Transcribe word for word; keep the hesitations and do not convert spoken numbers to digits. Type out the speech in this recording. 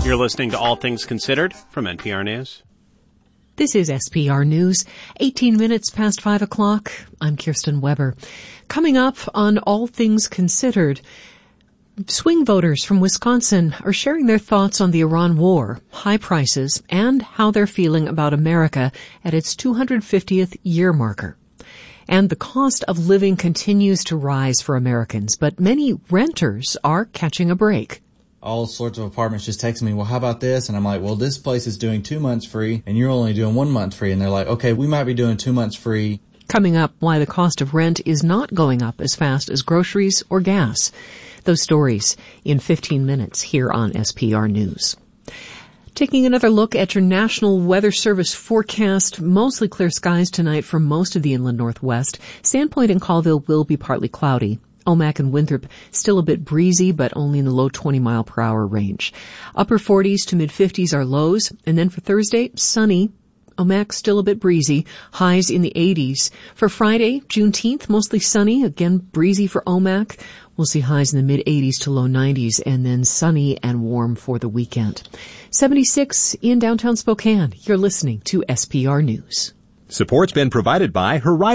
You're listening to All Things Considered from N P R News. This is S P R News, eighteen minutes past five o'clock. I'm Kirsten Weber. Coming up on All Things Considered, swing voters from Wisconsin are sharing their thoughts on the Iran war, high prices, and how they're feeling about America at its two hundred fiftieth year marker. And the cost of living continues to rise for Americans, but many renters are catching a break. All sorts of apartments just text me, well, how about this? And I'm like, well, this place is doing two months free, and you're only doing one month free. And they're like, okay, we might be doing two months free. Coming up, why the cost of rent is not going up as fast as groceries or gas. Those stories in fifteen minutes here on S P R News. Taking another look at your National Weather Service forecast, mostly clear skies tonight for most of the inland Northwest. Sandpoint and Colville will be partly cloudy. Omak and Winthrop still a bit breezy, but only in the low twenty mile per hour range. Upper forties to mid fifties are lows, and then for Thursday, sunny. Omak still a bit breezy, highs in the eighties. For Friday, Juneteenth, mostly sunny, again breezy for Omak. We'll see highs in the mid eighties to low nineties, and then sunny and warm for the weekend. seventy-six in downtown Spokane. You're listening to S P R News. Support's been provided by Horizon.